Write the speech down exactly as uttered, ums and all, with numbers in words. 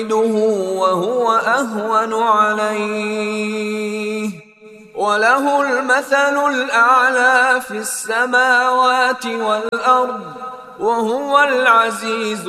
وهو أهون عليه وله المثل الأعلى في السماوات والأرض وهو العزيز